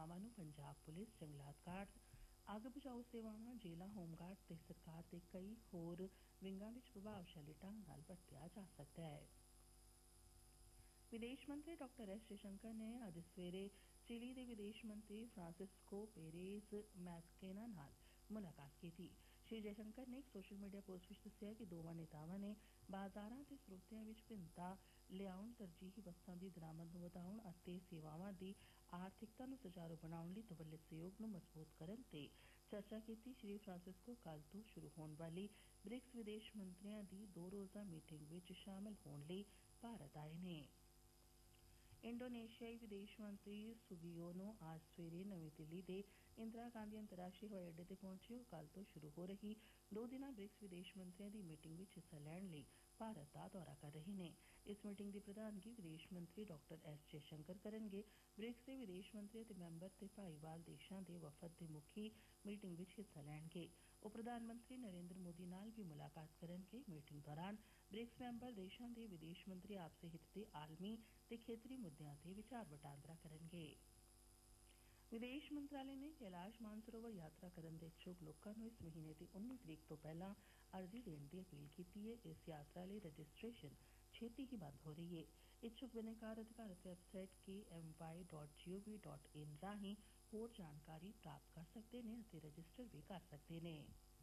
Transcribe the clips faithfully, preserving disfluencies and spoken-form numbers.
ਸੇਵਾਵਾਂ ਨੂੰ ਪੰਜਾਬ ਪੁਲਿਸ, ਜੰਗਲਾਤ ਗਾਰਡ, ਅੱਗ ਬੁਝਾਊ ਸੇਵਾਵਾਂ, ਜੇਲਾਂ, ਹੋਮਗਾਰਡ ਤੇ ਸਰਕਾਰ ਦੇ ਕਈ ਹੋਰ ਵਿੰਗਾਂ ਵਿੱਚ ਪ੍ਰਭਾਵਸ਼ਾਲੀ ਢੰਗ ਨਾਲ ਵਰਤਿਆ ਜਾ ਸਕਦਾ ਹੈ। ਵਿਦੇਸ਼ ਮੰਤਰੀ ਡਾਕਟਰ ਐਸ ਜयशंकर ਨੇ ਅੱਜ ਸਵੇਰੇ ਚਿਲੀ ਦੇ ਵਿਦੇਸ਼ ਮੰਤਰੀ ਫਰਾਂਸਿਸਕੋ ਪੇਰੇਜ਼ ਮੈਸਕੇਨਾ ਨਾਲ ਮੁਲਾਕਾਤ ਕੀਤੀ। ਸ਼੍ਰੀ ਜयशंकर ਨੇ ਇੱਕ ਸੋਸ਼ਲ ਮੀਡੀਆ ਪੋਸਟ ਵਿੱਚ ਦੱਸਿਆ ਕਿ ਦੋਵਾਂ ਨੇਤਾਵਾਂ ਨੇ ਬਾਜ਼ਾਰਾਂ ਤੇ ਸਰੋਤਿਆਂ ਵਿੱਚ ਭਿੰਨਤਾ ਲਿਆਉਣ, ਤਰਜੀਹੀ ਵਸਤਾਂ ਦੀ ਦਰਾਮਦ ਨੂੰ ਵਧਾਉਣ ਅਤੇ ਸੇਵਾਵਾਂ ਦੀ ਆਰਥਿਕਤਾ ਨੂੰ ਸੁਚਾਰੂ ਬਣਾਉਣ ਲਈ ਦੁਵੱਲੇ ਸਹਿਯੋਗ ਨੂੰ ਮਜ਼ਬੂਤ ਕਰਨ ਤੇ ਚਰਚਾ ਕੀਤੀ। ਸ਼੍ਰੀ ਫਰਾਂਸਿਸਕੋ ਕੱਲ੍ਹ ਤੋਂ ਸ਼ੁਰੂ ਹੋਣ ਵਾਲੀ ਬ੍ਰਿਕਸ ਵਿਦੇਸ਼ ਮੰਤਰੀਆਂ ਦੀ ਦੋ ਰੋਜ਼ਾ ਮੀਟਿੰਗ ਵਿੱਚ ਸ਼ਾਮਲ ਹੋਣ ਲਈ ਭਾਰਤ ਆਏ ਨੇ। ਇੰਡੋਨੇਸ਼ੀਆਈ ਵਿਦੇਸ਼ ਮੰਤਰੀ ਸੁਗਿਓਨੋ ਅੱਜ ਸਵੇਰੇ ਨਵੀਂ ਦਿੱਲੀ ਦੇ ਇੰਦਰਾ ਗਾਂਧੀ ਅੰਤਰਰਾਸ਼ਟਰੀ ਹਵਾਈ ਅੱਡੇ ਤੇ ਪਹੁੰਚੇ। ਉਹ ਕੱਲ੍ਹ ਤੋਂ ਸ਼ੁਰੂ ਹੋ ਰਹੀ ਦੋ ਦਿਨਾਂ ਬ੍ਰਿਕਸ ਵਿਦੇਸ਼ ਮੰਤਰੀਆਂ ਦੀ ਮੀਟਿੰਗ ਵਿੱਚ ਹਿੱਸਾ ਲੈਣ ਲਈ ਭਾਰਤ ਦਾ ਦੌਰਾ ਕਰ ਰਹੇ ਨੇ। ਇਸ ਮੀਟਿੰਗ ਦੀ ਪ੍ਰਧਾਨਗੀ ਵਿਦੇਸ਼ ਮੰਤਰੀ ਡਾਕਟਰ ਐਸ ਜयशंकर ਕਰਨਗੇ। ਬ੍ਰਿਕਸ ਦੇ ਵਿਦੇਸ਼ ਮੰਤਰੀ ਅਤੇ ਮੈਂਬਰ ਤੇ ਭਾਈਵਾਲ ਦੇਸ਼ਾਂ ਦੇ ਵਫਦ ਦੇ ਮੁਖੀ ਮੀਟਿੰਗ ਵਿੱਚ ਹਿੱਸਾ ਲੈਣਗੇ। ਉਹ ਪ੍ਰਧਾਨ ਮੰਤਰੀ ਨਰਿੰਦਰ ਮੋਦੀ ਨਾਲ ਵੀ ਮੁਲਾਕਾਤ ਕਰਨਗੇ। ਮੀਟਿੰਗ ਦੌਰਾਨ ਬ੍ਰਿਕਸ ਮੈਂਬਰ ਦੇਸ਼ਾਂ ਦੇ ਵਿਦੇਸ਼ ਮੰਤਰੀ ਆਪਸੀ ਹਿੱਤ ਦੇ ਆਲਮੀ ਤੇ ਖੇਤਰੀ ਮੁੱਦਿਆਂ ਤੇ ਵਿਚਾਰ ਵਟਾਂਦਰਾ ਕਰਨਗੇ। ਵਿਦੇਸ਼ ਮੰਤਰਾਲੇ ਨੇ ਕੈਲਾਸ਼ ਮਾਨਸਰੋਵਰ ਯਾਤਰਾ ਕਰਨ ਦੇ ਇੱਛੁਕ ਲੋਕਾਂ ਨੂੰ ਇਸ ਮਹੀਨੇ ਦੀ ਉੱਨੀ ਤਰੀਕ ਤੋਂ ਪਹਿਲਾਂ ਅਰਜ਼ੀ ਦੇਣ ਦੀ ਅਪੀਲ ਕੀਤੀ ਹੈ। ਇਸ ਯਾਤਰਾ ਲਈ ਰਜਿਸਟ੍ਰੇਸ਼ਨ ਛੇਤੀ ਹੀ ਬੰਦ ਹੋ ਰਹੀ ਹੈ। ਇੱਛੁਕ ਬਿਨੈਕਾਰ ਅਧਿਕਾਰਤ ਵੈਬਸਾਈਟ ਕੇ ਐਮ ਵਾਈ ਡਾਟ ਜੀ ਓ ਵੀ ਡਾਟ ਇਨ ਰਾਹੀਂ ਹੋਰ ਜਾਣਕਾਰੀ ਪ੍ਰਾਪਤ ਕਰ ਸਕਦੇ ਨੇ ਅਤੇ ਰਜਿਸਟਰ ਵੀ ਕਰ ਸਕਦੇ ਨੇ।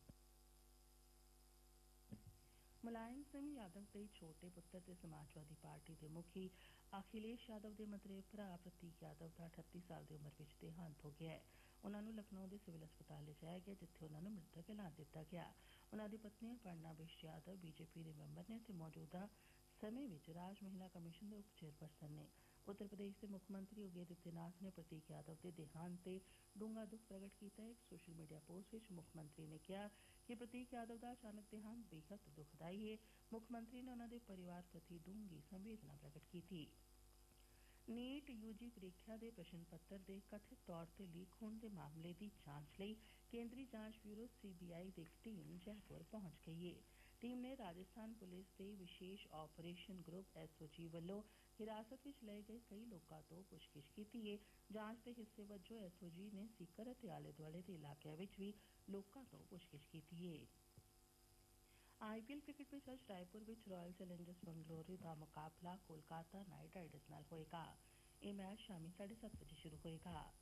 ਮੁਲਾਇਮ ਸਿੰਘ ਯਾਦਵ ਦੇ ਛੋਟੇ ਪੁੱਤਰ ਤੇ ਸਮਾਜਵਾਦੀ ਪਾਰਟੀ ਦੇ ਮੁਖੀ ਅਖਿਲੇਸ਼ ਯਾਦਵ ਦੇ ਮਤਰੇਏ ਭਰਾ ਪ੍ਰਤੀਕ ਯਾਦਵ ਦਾ ਅਠੱਤੀ ਸਾਲ ਦੀ ਉਮਰ ਵਿੱਚ ਦੇਹਾਂਤ ਹੋ ਗਿਆ ਹੈ। ਉਨ੍ਹਾਂ ਨੂੰ ਲਖਨਊ ਦੇ ਸਿਵਲ ਹਸਪਤਾਲ ਲਿਜਾਇਆ ਗਿਆ, ਜਿੱਥੇ ਉਨ੍ਹਾਂ ਨੂੰ ਮ੍ਰਿਤਕ ਐਲਾਨ ਦਿੱਤਾ ਗਿਆ। ਉਨ੍ਹਾਂ ਦੀ ਪਤਨੀ ਅਪਰਨਾ ਬਿਸ਼ਟ ਯਾਦਵ ਬੀਜੇਪੀ ਦੇ ਮੈਂਬਰ ਨੇ ਅਤੇ ਮੌਜੂਦਾ ਸਮੇਂ ਵਿੱਚ ਰਾਜ ਮਹਿਲਾ ਕਮਿਸ਼ਨ ਦੇ ਉਪ ਚੇਅਰਪਰਸਨ ਨੇ। ਉੱਤਰ ਪ੍ਰਦੇਸ਼ ਦੇ ਮੁੱਖ ਮੰਤਰੀ ਯੋਗੀ ਆਦਿੱਤਿਆਨਾਥ ਨੇ ਪ੍ਰਤੀਕ ਯਾਦਵ ਦੇ ਦੇਹਾਂਤ ਤੇ ਡੂੰਘਾ ਦੁੱਖ ਪ੍ਰਗਟ ਕੀਤਾ ਹੈ। ਇੱਕ ਸੋਸ਼ਲ ਮੀਡੀਆ ਪੋਸਟ ਵਿੱਚ ਮੁੱਖ ਮੰਤਰੀ ਨੇ ਕਿਹਾ ਕਿ ਪ੍ਰਤੀਕ ਯਾਦਵ ਦਾ ਅਚਾਨਕ ਦੇਹਾਂਤ ਬੇਹੱਦ ਦੁਖਦਾਈ ਹੈ। ਮੁੱਖ ਮੰਤਰੀ ਨੇ ਉਨ੍ਹਾਂ ਦੇ ਪਰਿਵਾਰ ਪ੍ਰਤੀ ਡੂੰਘੀ ਸੰਵੇਦਨਾ ਪ੍ਰਗਟ ਕੀਤੀ। ਨੀਟ ਯੂਜੀ ਪ੍ਰੀਖਿਆ ਦੇ ਪ੍ਰਸ਼ਨ ਪੱਤਰ ਦੇ ਕਥਿਤ ਤੌਰ ਤੇ ਲੀਕ ਹੋਣ ਦੇ ਮਾਮਲੇ ਦੀ ਜਾਂਚ ਲਈ ਕੇਂਦਰੀ ਜਾਂਚ ਬਿਊਰੋ ਸੀ ਬੀ ਆਈ ਦੀ ਇੱਕ ਟੀਮ ਜੈਪੁਰ ਪਹੁੰਚ ਗਈ ਹੈ। ਟੀਮ ਨੇ ਰਾਜਸਥਾਨ ਪੁਲਿਸ ਦੇ ਵਿਸ਼ੇਸ਼ ਆਪਰੇਸ਼ਨ ਗਰੁੱਪ ਐਸ ਓ ਜੀ ਵੱਲੋਂ ਹਿਰਾਸਤ ਵਿੱਚ ਲਏ ਗਏ ਕਈ ਲੋਕਾਂ ਤੋਂ ਪੁੱਛਗਿੱਛ ਕੀਤੀ ਹੈ। ਜਾਂਚ ਦੇ ਹਿੱਸੇ ਵਜੋਂ ਐਸ ਓ ਜੀ ਨੇ ਸੀਕਰ ਅਤੇ ਆਲੇ ਦੁਆਲੇ ਦੇ ਇਲਾਕਿਆਂ ਵਿੱਚ ਵੀ ਲੋਕਾਂ ਤੋਂ ਪੁੱਛਗਿੱਛ ਕੀਤੀ ਹੈ। ਆਈ ਪੀ ਐਲ ਕ੍ਰਿਕਟ ਵਿੱਚ ਅੱਜ ਰਾਏਪੁਰ ਵਿੱਚ ਰਾਇਲ ਚੈਲੰਜਰਸ ਬੰਗਲੌਰੂ ਦਾ ਮੁਕਾਬਲਾ ਕੋਲਕਾਤਾ ਨਾਈਟ ਰਾਈਡਰਸ ਨਾਲ ਹੋਏਗਾ। ਇਹ ਮੈਚ ਸ਼ਾਮੀ ਸਾਢੇ ਸੱਤ ਵਜੇ ਸ਼ੁਰੂ ਹੋਏਗਾ।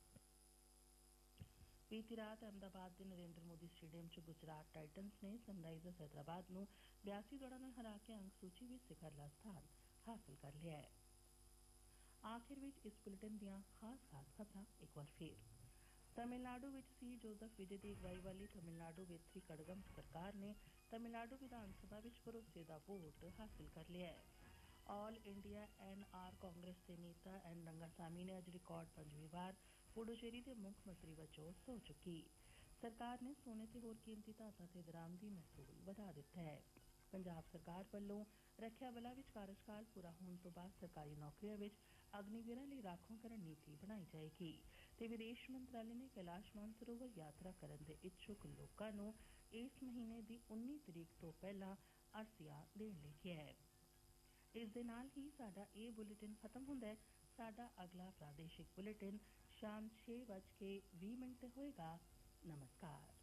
ਬੀਤੀ ਰਾਤ ਅਹਿਮਦਾਬਾਦ ਦੇ ਨਰਿੰਦਰ ਮੋਦੀ ਸਟੇਡੀਅਮ ਚ ਗੁਜਰਾਤ ਟਾਈਟਨਸ ਨੇ ਸਨਰਾਈਜ਼ਰਸ ਹੈਦਰਾਬਾਦ ਨੂੰ ਬਿਆਸੀ ਦੌੜਾਂ ਨਾਲ ਹਰਾ ਕੇ ਅੰਕ ਸੂਚੀ ਵਿੱਚ ਸਿਖਰਲਾ ਸਥਾਨ ਹਾਸਲ ਕਰ ਲਿਆ ਹੈ। ਆਖਿਰ ਵਿੱਚ ਇਸ ਬੁਲੇਟਿਨ ਦੀਆਂ ਖਾਸ ਖਾਸ ਖਬਰਾਂ ਇੱਕ ਵਾਰ ਫੇਰ। ਤਮਿਲਨਾਡੂ ਵਿੱਚ ਸੀ ਜੋਸਫ ਵਿਜੇ ਦੀ ਅਗਵਾਈ ਵਾਲੀ ਤਮਿਲਨਾਡੂ ਵੇਤਰੀ ਕੜਗਮ ਸਰਕਾਰ ਨੇ ਤਮਿਲਨਾਡੂ ਵਿਧਾਨ ਸਭਾ ਵਿੱਚ ਭਰੋਸੇ ਦਾ ਵੋਟ ਹਾਸਲ ਕਰ ਲਿਆ ਹੈ। All India N R Congress ਦੇ ਨੇਤਾ ਐਨ ਰੰਗਾਸਾਮੀ ਨੇ ਅੱਜ ਰਿਕਾਰਡ ਪੰਜਵੀਂ ਵਾਰ ਪੁਡੂਚੇਰੀ ਦੇ ਮੁੱਖ ਮੰਤਰੀ ਵਜੋਂ ਸਹੁੰ ਚੁੱਕੀ। ਸਰਕਾਰ ਨੇ ਸੋਨੇ ਤੇ ਹੋਰ ਕੀਮਤੀ ਧਾਤਾਂ ਤੇ ਦਰਾਮਦੀ ਮਹਿਸੂਲ ਵਧਾ ਦਿੱਤਾ ਹੈ। ਪੰਜਾਬ ਸਰਕਾਰ ਵੱਲੋਂ ਰੱਖਿਆ ਬਲਾਂ ਵਿੱਚ ਕਾਰਜਕਾਲ ਪੂਰਾ ਹੋਣ ਤੋਂ ਬਾਅਦ ਸਰਕਾਰੀ ਨੌਕਰੀਆਂ ਵਿੱਚ ਅਗਨੀਵੀਰਾਂ ਲਈ ਰਾਖਵਾਂਕਰਨ ਨੀਤੀ ਬਣਾਈ ਜਾਏਗੀ ਤੇ ਵਿਦੇਸ਼ ਮੰਤਰਾਲੇ ਨੇ ਕੈਲਾਸ਼ ਮਾਨਸਰੋਵਰ ਯਾਤਰਾ ਕਰਨ ਦੇ ਇੱਛੁਕ ਲੋਕਾਂ ਨੂੰ ਇਸ ਮਹੀਨੇ ਦੀ ਉੱਨੀ ਤਰੀਕ ਤੋਂ ਪਹਿਲਾਂ ਅਰਜ਼ੀਆਂ ਦੇਣ ਲਈ ਕਿਹਾ ਹੈ। ਇਸ ਦੇ ਨਾਲ ਹੀ ਸਾਡਾ ਇਹ ਬੁਲੇਟਿਨ ਖਤਮ ਹੁੰਦਾ ਹੈ। ਸਾਡਾ ਅਗਲਾ ਪ੍ਰਾਦੇਸ਼ਿਕ ਬੁਲੇਟਿਨ ਸ਼ਾਮ ਛੇ ਵੱਜ ਕੇ ਵੀਹ ਮਿੰਟ ਤੇ ਹੋਏਗਾ। ਨਮਸਕਾਰ।